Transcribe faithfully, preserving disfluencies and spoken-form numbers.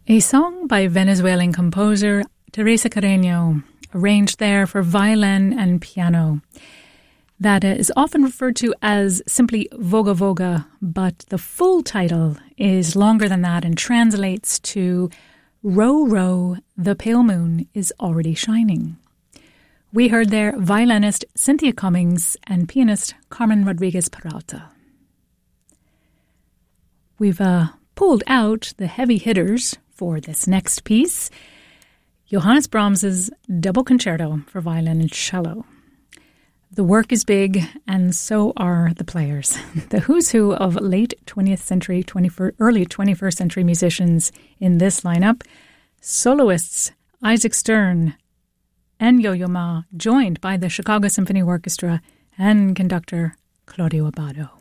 A song by Venezuelan composer Teresa Carreño, arranged there for violin and piano, that is often referred to as simply Voga Voga, but the full title is longer than that and translates to Row, Row, the Pale Moon is Already Shining. We heard there violinist Cynthia Cummings and pianist Carmen Rodriguez Peralta. We've uh, pulled out the heavy hitters for this next piece, Johannes Brahms's Double Concerto for Violin and Cello. The work is big, and so are the players. The who's who of late twentieth century, twenty-first, early twenty-first century musicians in this lineup. Soloists Isaac Stern and Yo-Yo Ma, joined by the Chicago Symphony Orchestra and conductor Claudio Abbado.